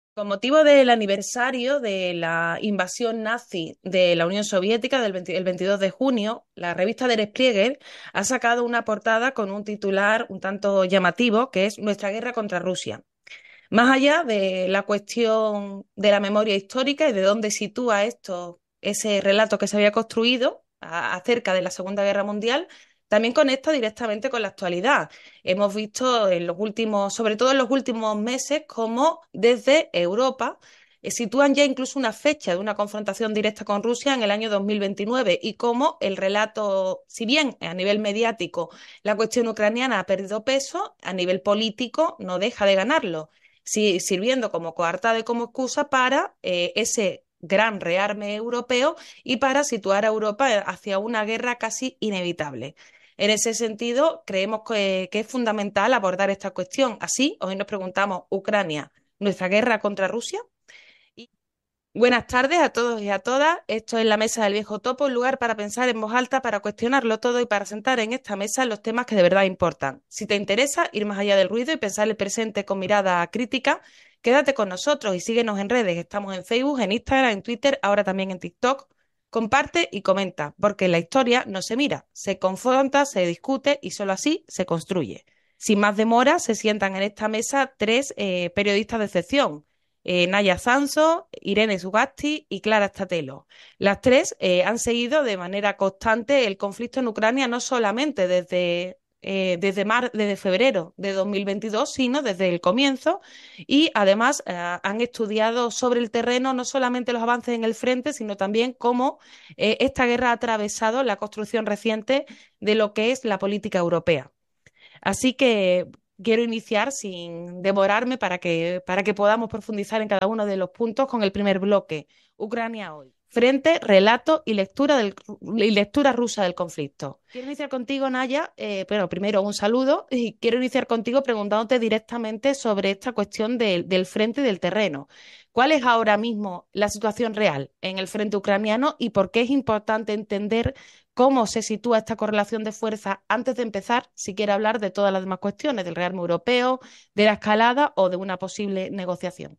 Con motivo del aniversario de la invasión nazi de la Unión Soviética el 22 de junio, la revista Der Spiegel ha sacado una portada con un titular un tanto llamativo que es Nuestra guerra contra Rusia. Más allá de la cuestión de la memoria histórica y de dónde sitúa esto, ese relato que se había construido acerca de la Segunda Guerra Mundial, también conecta directamente con la actualidad. Hemos visto en los últimos, sobre todo en los últimos meses, cómo desde Europa sitúan ya incluso una fecha de una confrontación directa con Rusia en el año 2029 y cómo el relato, si bien a nivel mediático la cuestión ucraniana ha perdido peso, a nivel político no deja de ganarlo, sirviendo como coartada y como excusa para ese gran rearme europeo y para situar a Europa hacia una guerra casi inevitable. En ese sentido, creemos que es fundamental abordar esta cuestión. Así, hoy nos preguntamos, ¿Ucrania, nuestra guerra contra Rusia? Y buenas tardes a todos y a todas. Esto es la Mesa del Viejo Topo, un lugar para pensar en voz alta, para cuestionarlo todo y para sentar en esta mesa los temas que de verdad importan. Si te interesa ir más allá del ruido y pensar el presente con mirada crítica, quédate con nosotros y síguenos en redes. Estamos en Facebook, en Instagram, en Twitter, ahora también en TikTok. Comparte y comenta, porque la historia no se mira, se confronta, se discute y solo así se construye. Sin más demora, se sientan en esta mesa tres periodistas de excepción. Naya Sanso, Irene Sugasti y Clara Statelo. Las tres han seguido de manera constante el conflicto en Ucrania, no solamente desde febrero de 2022, sino desde el comienzo, y además han estudiado sobre el terreno no solamente los avances en el frente, sino también cómo esta guerra ha atravesado la construcción reciente de lo que es la política europea. Así que quiero iniciar sin demorarme para que podamos profundizar en cada uno de los puntos con el primer bloque, Ucrania hoy. Frente, relato y lectura rusa del conflicto. Quiero iniciar contigo, Naya, pero primero un saludo y quiero iniciar contigo preguntándote directamente sobre esta cuestión del frente y del terreno. ¿Cuál es ahora mismo la situación real en el frente ucraniano y por qué es importante entender cómo se sitúa esta correlación de fuerza antes de empezar, si quiere hablar de todas las demás cuestiones, del rearme europeo, de la escalada o de una posible negociación?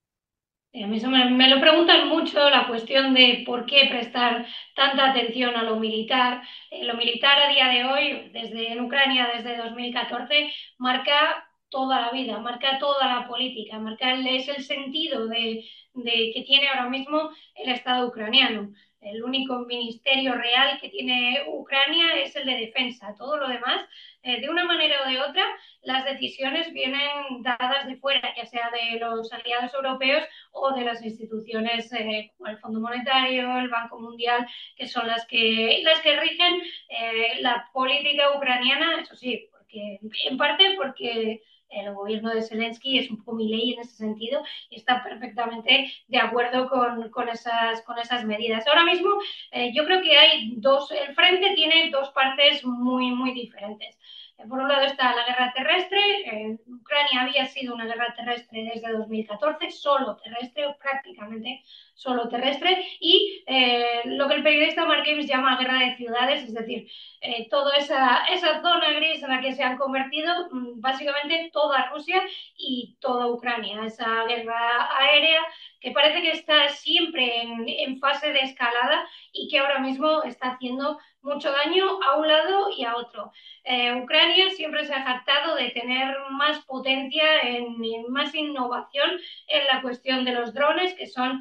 A mí eso me lo preguntan mucho, la cuestión de por qué prestar tanta atención a lo militar. Lo militar a día de hoy, desde en Ucrania, desde 2014, marca toda la vida, marca toda la política, es el sentido que tiene ahora mismo el Estado ucraniano. El único ministerio real que tiene Ucrania es el de defensa. Todo lo demás, de una manera o de otra, las decisiones vienen dadas de fuera, ya sea de los aliados europeos o de las instituciones como el Fondo Monetario, el Banco Mundial, que son las que rigen la política ucraniana, eso sí, porque, en parte porque el gobierno de Zelensky es un poco mi ley en ese sentido y está perfectamente de acuerdo con esas medidas. Ahora mismo yo creo que el frente tiene dos partes muy, muy diferentes. Por un lado está la guerra terrestre. Ucrania había sido una guerra terrestre desde 2014, solo terrestre, o prácticamente solo terrestre, y lo que el periodista Mark Ames llama guerra de ciudades, es decir, toda esa zona gris en la que se han convertido básicamente toda Rusia y toda Ucrania. Esa guerra aérea que parece que está siempre en fase de escalada y que ahora mismo está haciendo mucho daño a un lado y a otro. Ucrania siempre se ha jactado de tener más potencia, más innovación en la cuestión de los drones, que son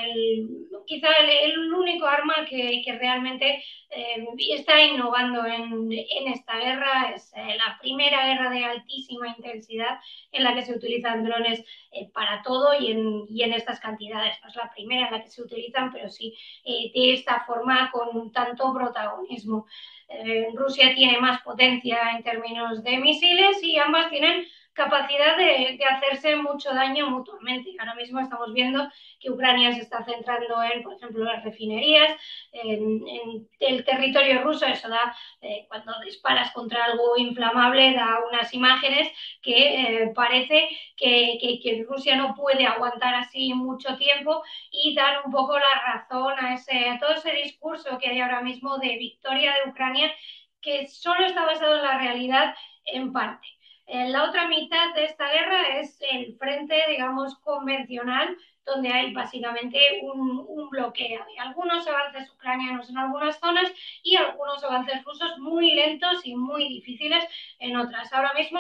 quizá el único arma que realmente está innovando en esta guerra. Es la primera guerra de altísima intensidad en la que se utilizan drones para todo y en estas cantidades. No es la primera en la que se utilizan, pero sí de esta forma con tanto protagonismo. Rusia tiene más potencia en términos de misiles y ambas tienen capacidad de hacerse mucho daño mutuamente. Ahora mismo estamos viendo que Ucrania se está centrando en, por ejemplo, las refinerías, en el territorio ruso. Eso da, cuando disparas contra algo inflamable, da unas imágenes que parece que Rusia no puede aguantar así mucho tiempo y dan un poco la razón a todo ese discurso que hay ahora mismo de victoria de Ucrania, que solo está basado en la realidad en parte. La otra mitad de esta guerra es el frente, digamos, convencional, donde hay básicamente un bloqueo. Hay algunos avances ucranianos en algunas zonas y algunos avances rusos muy lentos y muy difíciles en otras. Ahora mismo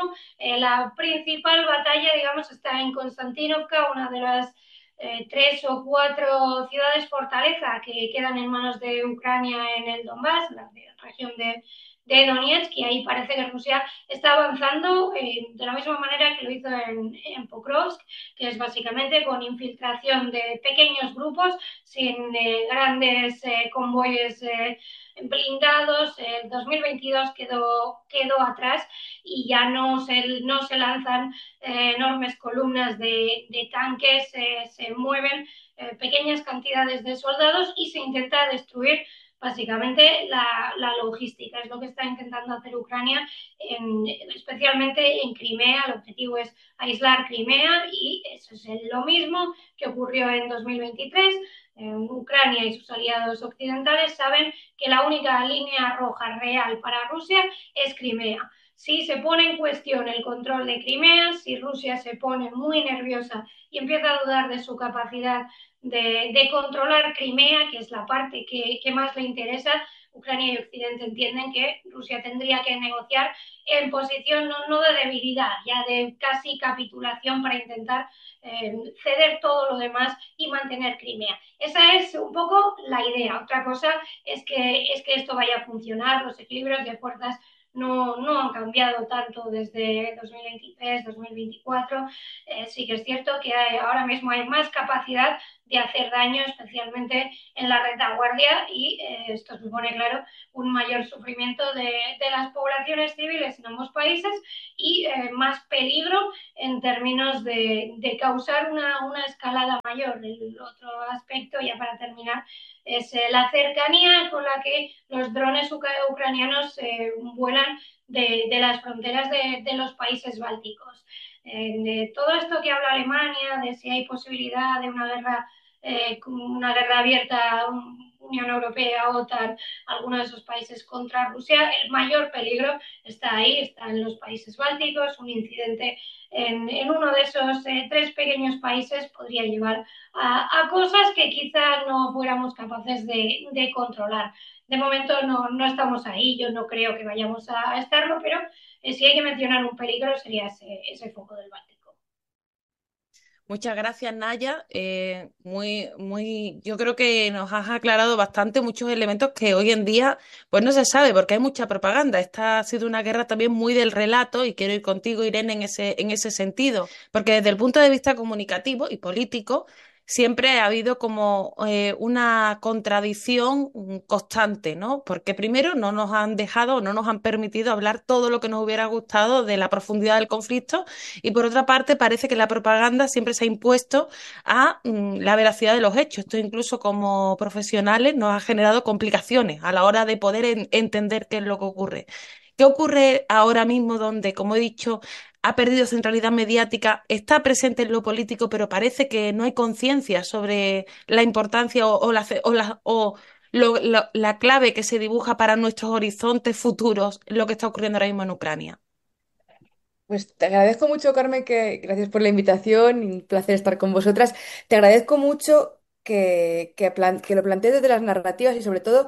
la principal batalla, digamos, está en Konstantinovka, una de las tres o cuatro ciudades fortaleza que quedan en manos de Ucrania en el Donbass, la región de Donetsk, y ahí parece que Rusia está avanzando de la misma manera que lo hizo en Pokrovsk, que es básicamente con infiltración de pequeños grupos, sin grandes convoyes blindados. El 2022 quedó atrás y ya no se lanzan enormes columnas de tanques, se mueven pequeñas cantidades de soldados y se intenta destruir básicamente la logística. Es lo que está intentando hacer Ucrania, especialmente en Crimea. El objetivo es aislar Crimea y eso es lo mismo que ocurrió en 2023. Ucrania y sus aliados occidentales saben que la única línea roja real para Rusia es Crimea. Si se pone en cuestión el control de Crimea, si Rusia se pone muy nerviosa y empieza a dudar de su capacidad de controlar Crimea, que es la parte que más le interesa, Ucrania y Occidente entienden que Rusia tendría que negociar en posición no de debilidad, ya de casi capitulación para intentar ceder todo lo demás y mantener Crimea. Esa es un poco la idea. Otra cosa es que esto vaya a funcionar. Los equilibrios de fuerzas no han cambiado tanto desde 2023, 2024. Sí que es cierto que ahora mismo hay más capacidad de hacer daño, especialmente en la retaguardia, y esto supone, claro, un mayor sufrimiento de las poblaciones civiles en ambos países y más peligro en términos de causar una escalada mayor. El otro aspecto, ya para terminar, es la cercanía con la que los drones ucranianos vuelan de las fronteras de los países bálticos. De todo esto que habla Alemania, de si hay posibilidad de una guerra abierta, Unión Europea, OTAN, algunos de esos países contra Rusia, el mayor peligro está ahí, está en los países bálticos. Un incidente en uno de esos tres pequeños países podría llevar a cosas que quizá no fuéramos capaces de controlar. De momento no estamos ahí, yo no creo que vayamos a estarlo, pero si hay que mencionar un peligro sería ese foco del Báltico. Muchas gracias, Naya. Yo creo que nos has aclarado bastante muchos elementos que hoy en día, pues no se sabe, porque hay mucha propaganda. Esta ha sido una guerra también muy del relato, y quiero ir contigo, Irene, en ese sentido, porque desde el punto de vista comunicativo y político, siempre ha habido como una contradicción constante, ¿no? Porque primero no nos han dejado, no nos han permitido hablar todo lo que nos hubiera gustado de la profundidad del conflicto, y por otra parte parece que la propaganda siempre se ha impuesto a la veracidad de los hechos. Esto incluso como profesionales nos ha generado complicaciones a la hora de poder entender qué es lo que ocurre. ¿Qué ocurre ahora mismo donde, como he dicho, ha perdido centralidad mediática, está presente en lo político, pero parece que no hay conciencia sobre la importancia la clave que se dibuja para nuestros horizontes futuros, lo que está ocurriendo ahora mismo en Ucrania? Pues te agradezco mucho, Carmen, que gracias por la invitación, un placer estar con vosotras. Te agradezco mucho que lo plantees desde las narrativas y sobre todo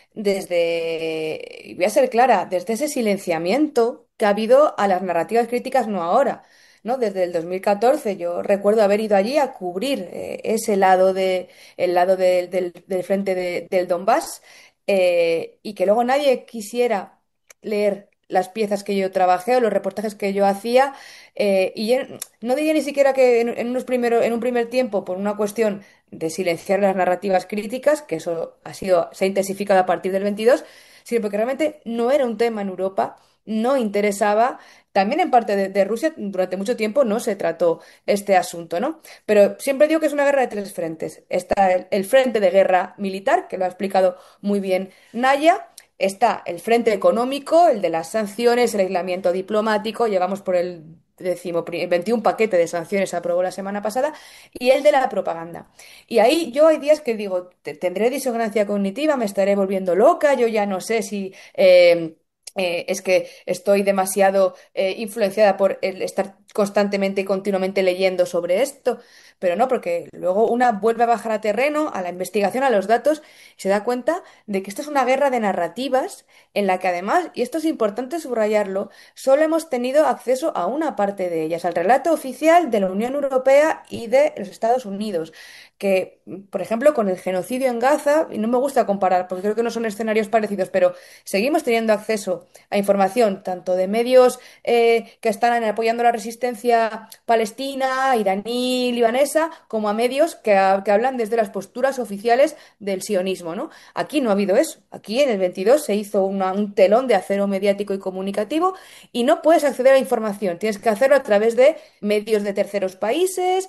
y voy a ser clara, desde ese silenciamiento que ha habido a las narrativas críticas, no ahora, ¿no? Desde el 2014 yo recuerdo haber ido allí a cubrir ese lado el lado del frente del Donbass, y que luego nadie quisiera leer las piezas que yo trabajé o los reportajes que yo hacía, no diría ni siquiera que en un primer tiempo por una cuestión de silenciar las narrativas críticas, que eso se ha intensificado a partir del 22, sino porque realmente no era un tema en Europa, no interesaba. También en parte de Rusia durante mucho tiempo no se trató este asunto, ¿no? Pero siempre digo que es una guerra de tres frentes. Está el frente de guerra militar, que lo ha explicado muy bien Naya. Está el frente económico, el de las sanciones, el aislamiento diplomático, llevamos por el 21 paquete de sanciones se aprobó la semana pasada, y el de la propaganda. Y ahí yo hay días que digo, tendré disonancia cognitiva, me estaré volviendo loca, yo ya no sé si es que estoy demasiado influenciada por el estar constantemente y continuamente leyendo sobre esto, pero no, porque luego una vuelve a bajar a terreno, a la investigación, a los datos, y se da cuenta de que esto es una guerra de narrativas en la que además, y esto es importante subrayarlo, solo hemos tenido acceso a una parte de ellas, al relato oficial de la Unión Europea y de los Estados Unidos. Que, por ejemplo, con el genocidio en Gaza, y no me gusta comparar porque creo que no son escenarios parecidos, pero seguimos teniendo acceso a información tanto de medios que están apoyando la resistencia palestina, iraní, libanesa, como a medios que hablan desde las posturas oficiales del sionismo, ¿no? Aquí no ha habido eso. Aquí en el 22 se hizo un telón de acero mediático y comunicativo y no puedes acceder a la información. Tienes que hacerlo a través de medios de terceros países,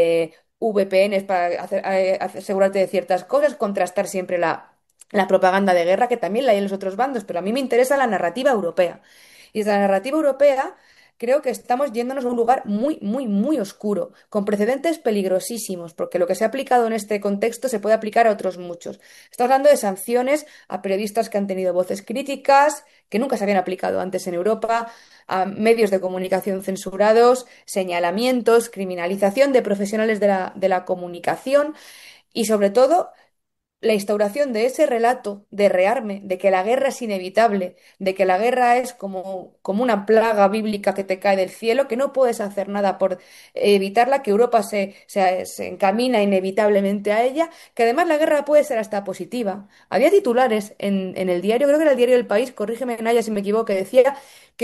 VPNs para asegurarte de ciertas cosas, contrastar siempre la propaganda de guerra, que también la hay en los otros bandos, pero a mí me interesa la narrativa europea. Y desde la narrativa europea creo que estamos yéndonos a un lugar muy, muy, muy oscuro, con precedentes peligrosísimos, porque lo que se ha aplicado en este contexto se puede aplicar a otros muchos. Estamos hablando de sanciones a periodistas que han tenido voces críticas, que nunca se habían aplicado antes en Europa, a medios de comunicación censurados, señalamientos, criminalización de profesionales de la comunicación y sobre todo la instauración de ese relato de rearme, de que la guerra es inevitable, de que la guerra es como una plaga bíblica que te cae del cielo, que no puedes hacer nada por evitarla, que Europa se encamina inevitablemente a ella, que además la guerra puede ser hasta positiva. Había titulares en el diario, creo que era el diario del País, corrígeme Naya si me equivoco, que decía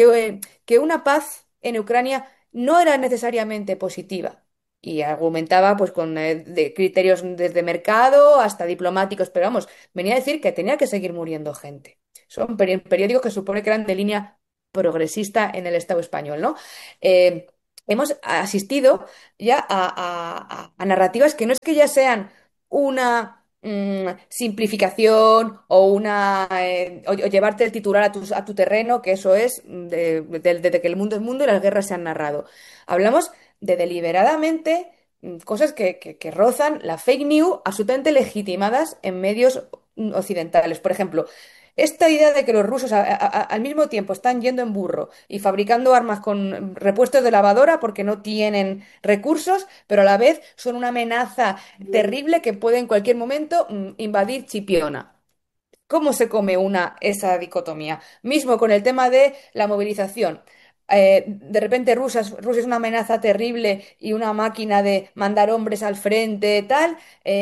que una paz en Ucrania no era necesariamente positiva y argumentaba pues con de criterios desde mercado hasta diplomáticos, pero vamos, venía a decir que tenía que seguir muriendo gente. Son periódicos que supone que eran de línea progresista en el Estado español, ¿no? Eh, Hemos asistido ya a narrativas que no es que ya sean una simplificación o o llevarte el titular a tu terreno, que eso es desde que el mundo es mundo y las guerras se han narrado. Hablamos de deliberadamente cosas que rozan la fake news absolutamente legitimadas en medios occidentales. Por ejemplo, esta idea de que los rusos al mismo tiempo están yendo en burro y fabricando armas con repuestos de lavadora porque no tienen recursos, pero a la vez son una amenaza terrible que puede en cualquier momento invadir Chipiona. ¿Cómo se come esa dicotomía? Mismo con el tema de la movilización. De repente Rusia es una amenaza terrible y una máquina de mandar hombres al frente, tal,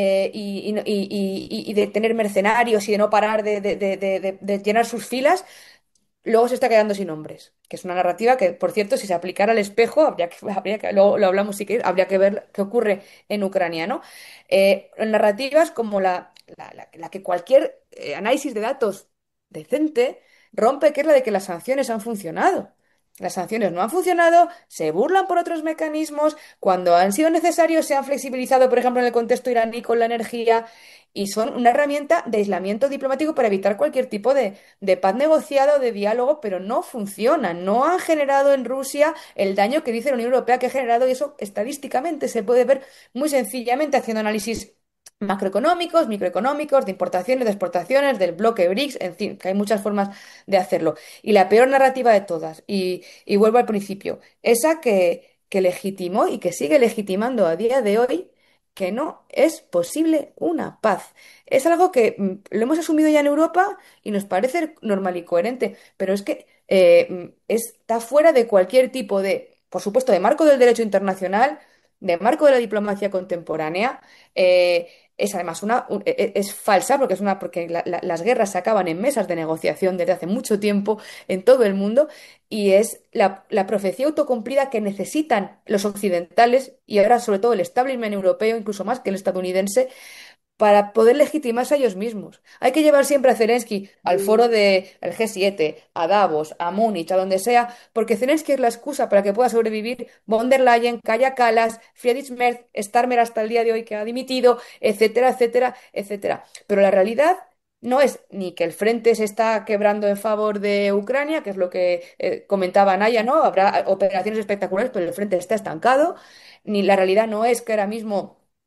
y de tener mercenarios y de no parar de llenar sus filas, luego se está quedando sin hombres, que es una narrativa que, por cierto, si se aplicara al espejo, luego lo hablamos si quieres, habría que ver qué ocurre en Ucrania, ¿no? Narrativas como la que cualquier análisis de datos decente rompe, que es la de que las sanciones han funcionado. Las sanciones no han funcionado, se burlan por otros mecanismos, cuando han sido necesarios se han flexibilizado, por ejemplo, en el contexto iraní con la energía, y son una herramienta de aislamiento diplomático para evitar cualquier tipo de paz negociada o de diálogo, pero no funcionan, no han generado en Rusia el daño que dice la Unión Europea que ha generado, y eso estadísticamente se puede ver muy sencillamente haciendo análisis macroeconómicos, microeconómicos, de importaciones, de exportaciones, del bloque BRICS, en fin, que hay muchas formas de hacerlo. Y la peor narrativa de todas, y vuelvo al principio, esa que legitimó y que sigue legitimando a día de hoy que no es posible una paz. Es algo que lo hemos asumido ya en Europa y nos parece normal y coherente, pero es que está fuera de cualquier tipo de, por supuesto, de marco del derecho internacional, de marco de la diplomacia contemporánea. Es además es falsa porque porque las guerras se acaban en mesas de negociación desde hace mucho tiempo en todo el mundo y es la profecía autocumplida que necesitan los occidentales y ahora sobre todo el establishment europeo, incluso más que el estadounidense, para poder legitimarse a ellos mismos. Hay que llevar siempre a Zelensky al foro del G7, a Davos, a Múnich, a donde sea, porque Zelensky es la excusa para que pueda sobrevivir von der Leyen, Kaja Kallas, Friedrich Merz, Starmer hasta el día de hoy que ha dimitido, etcétera, etcétera, etcétera. Pero la realidad no es ni que el frente se está quebrando en favor de Ucrania, que es lo que comentaba Naya, ¿no? Habrá operaciones espectaculares, pero el frente está estancado, ni la realidad no es que ahora mismo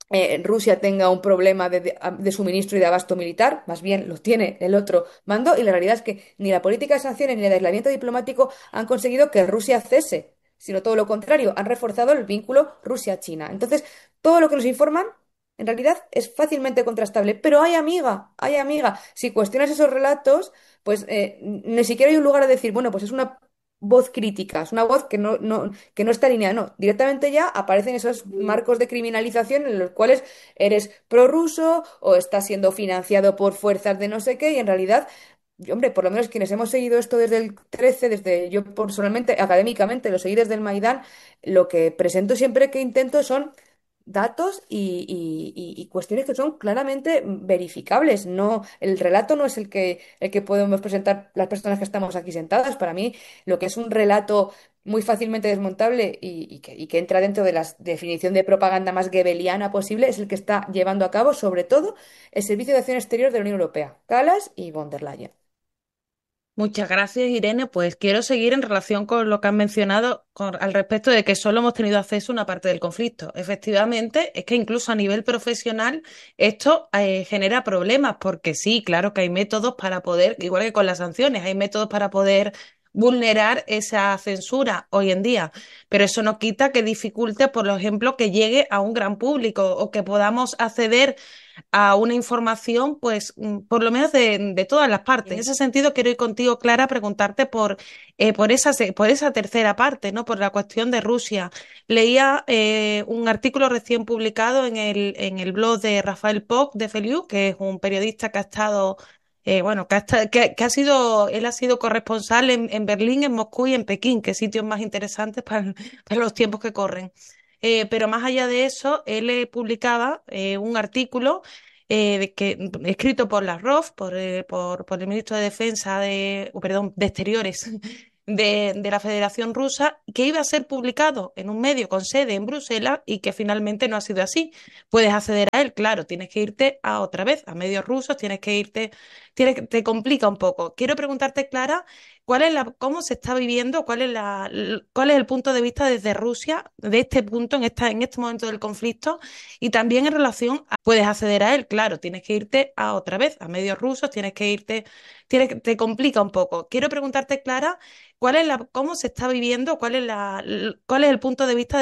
Rusia tenga un problema de suministro y de abasto militar, más bien lo tiene el otro mando, y la realidad es que ni la política de sanciones ni el aislamiento diplomático han conseguido que Rusia cese, sino todo lo contrario, han reforzado el vínculo Rusia-China. Entonces, todo lo que nos informan, en realidad, es fácilmente contrastable. Pero hay amiga, si cuestionas esos relatos, pues ni siquiera hay un lugar a decir, bueno, pues es una voz crítica, es una voz que no está alineada, no, directamente ya aparecen esos marcos de criminalización en los cuales eres prorruso o estás siendo financiado por fuerzas de no sé qué y en realidad, hombre, por lo menos quienes hemos seguido esto desde el 13, desde yo personalmente, académicamente, lo seguí desde el Maidán, lo que presento siempre que intento son datos y cuestiones que son claramente verificables. No, el relato no es el que podemos presentar las personas que estamos aquí sentadas. Para mí, lo que es un relato muy fácilmente desmontable y que entra dentro de la definición de propaganda más goebbeliana posible es el que está llevando a cabo, sobre todo, el Servicio de Acción Exterior de la Unión Europea, Kallas y von der Leyen. Muchas gracias, Irene. Pues quiero seguir en relación con lo que has mencionado al respecto de que solo hemos tenido acceso a una parte del conflicto. Efectivamente, es que incluso a nivel profesional esto genera problemas, porque sí, claro que hay métodos para poder, igual que con las sanciones, hay métodos para poder vulnerar esa censura hoy en día, pero eso no quita que dificulte, por ejemplo, que llegue a un gran público o que podamos acceder a una información, pues, por lo menos de todas las partes. En ese sentido, quiero ir contigo, Clara, a preguntarte por esa tercera parte, ¿no? Por la cuestión de Rusia. Leía un artículo recién publicado en el blog de Rafael Poch de Feliu, que es un periodista que ha estado bueno, que ha sido, él ha sido corresponsal en Berlín, en Moscú y en Pekín, que sitios más interesantes para los tiempos que corren. Pero más allá de eso, él publicaba un artículo escrito por Lavrov, por el ministro de Defensa perdón, de Exteriores de la Federación Rusa, que iba a ser publicado en un medio con sede en Bruselas y que finalmente no ha sido así. Puedes acceder a él, claro, tienes que irte a otra vez, a medios rusos, te complica un poco. Quiero preguntarte, Clara, cómo se está viviendo, cuál es el punto de vista desde Rusia de este punto, en este momento del conflicto, y también en relación puedes acceder a él, claro, tienes que irte a otra vez, a medios rusos, te complica un poco. Quiero preguntarte, Clara, cómo se está viviendo, cuál es el punto de vista